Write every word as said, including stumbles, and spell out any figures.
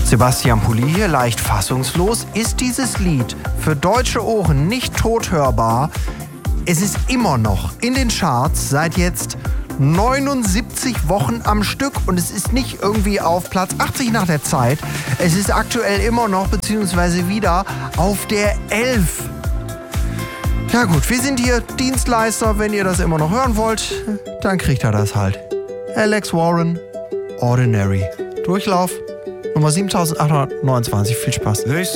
Sebastian Pulli hier, leicht fassungslos. Ist dieses Lied für deutsche Ohren nicht tothörbar? Es ist immer noch in den Charts seit jetzt neunundsiebzig Wochen am Stück und es ist nicht irgendwie auf Platz achtzig nach der Zeit. Es ist aktuell immer noch, beziehungsweise wieder auf der elf. Ja gut, wir sind hier Dienstleister. Wenn ihr das immer noch hören wollt, dann kriegt ihr das halt. Alex Warren, Ordinary. Durchlauf Nummer siebentausendachthundertneunundzwanzig. Viel Spaß.